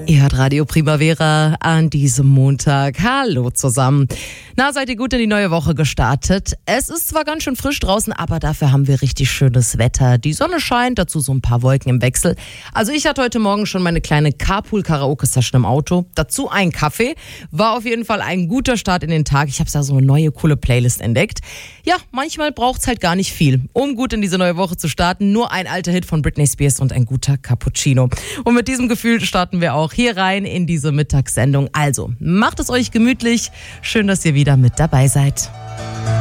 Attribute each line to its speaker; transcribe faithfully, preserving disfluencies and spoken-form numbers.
Speaker 1: Ihr hört Radio Primavera an diesem Montag. Hallo zusammen. Na, seid ihr gut in die neue Woche gestartet? Es ist zwar ganz schön frisch draußen, aber dafür haben wir richtig schönes Wetter. Die Sonne scheint, dazu so ein paar Wolken im Wechsel. Also ich hatte heute Morgen schon meine kleine Carpool-Karaoke-Session im Auto. Dazu ein Kaffee. War auf jeden Fall ein guter Start in den Tag. Ich habe da so eine neue, coole Playlist entdeckt. Ja, manchmal braucht's halt gar nicht viel, um gut in diese neue Woche zu starten. Nur ein alter Hit von Britney Spears und ein guter Cappuccino. Und mit diesem Gefühl starten wir auch hier rein in diese Mittagssendung. Also, macht es euch gemütlich. Schön, dass ihr wieder mit dabei seid.